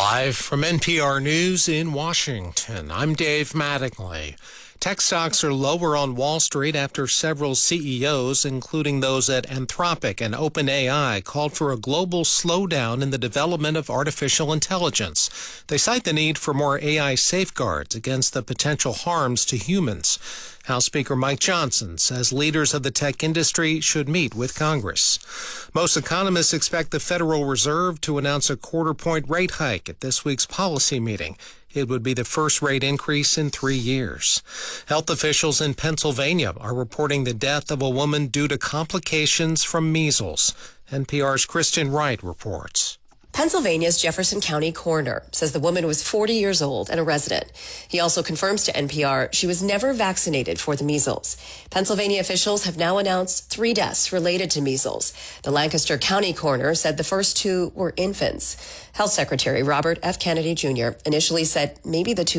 Live from NPR News in Washington, I'm Dave Mattingly. Tech stocks are lower on Wall Street after several CEOs, including those at Anthropic and OpenAI, called for a global slowdown in the development of artificial intelligence. They cite the need for more AI safeguards against the potential harms to humans. House Speaker Mike Johnson says leaders of the tech industry should meet with Congress. Most economists expect the Federal Reserve to announce a quarter-point rate hike at this week's policy meeting. It would be the first rate increase in 3 years. Health officials in Pennsylvania are reporting the death of a woman due to complications from measles. NPR's Kristen Wright reports. Pennsylvania's Jefferson County coroner says the woman was 40 years old and a resident. He also confirms to NPR she was never vaccinated for the measles. Pennsylvania officials have now announced 3 deaths related to measles. The Lancaster County coroner said the first 2 were infants. Health Secretary Robert F. Kennedy Jr. initially said maybe the 2